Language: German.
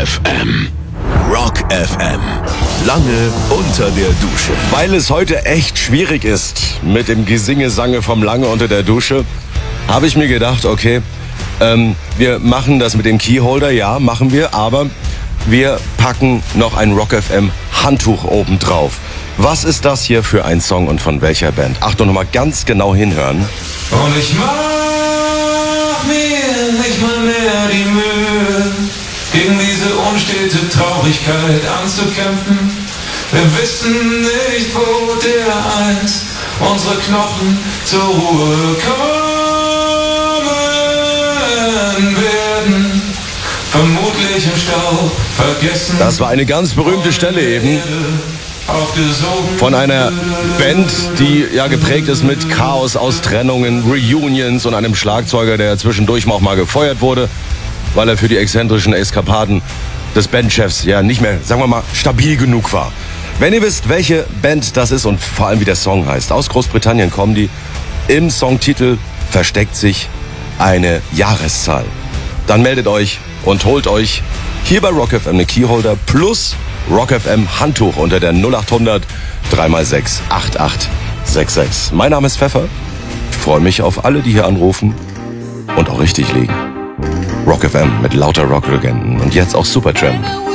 FM. Rock FM. Lange unter der Dusche. Weil es heute echt schwierig ist mit dem Gesingesange vom Lange unter der Dusche, habe ich mir gedacht, okay, wir machen das mit dem Keyholder, ja, machen wir, aber wir packen noch ein Rock FM Handtuch oben drauf. Was ist das hier für ein Song und von welcher Band? Achtung, nochmal ganz genau hinhören. Und ich mach mir nicht mal mehr die Mühe, gegen diese unstete Traurigkeit anzukämpfen. Wir wissen nicht, wo dereinst unsere Knochen zur Ruhe kommen werden. Vermutlich im Staub vergessen. Das war eine ganz berühmte Stelle eben von einer Band, die ja geprägt ist mit Chaos aus Trennungen, Reunions und einem Schlagzeuger, der zwischendurch auch mal gefeuert wurde, weil er für die exzentrischen Eskapaden des Bandchefs ja nicht mehr, sagen wir mal, stabil genug war. Wenn ihr wisst, welche Band das ist und vor allem wie der Song heißt, aus Großbritannien kommen die, im Songtitel versteckt sich eine Jahreszahl. Dann meldet euch und holt euch hier bei Rock FM eine Keyholder plus Rock FM Handtuch unter der 0800 3x6 8866. Mein Name ist Pfeffer. Ich freue mich auf alle, die hier anrufen und auch richtig liegen. Rock FM mit lauter Rocklegenden und jetzt auch Supertramp.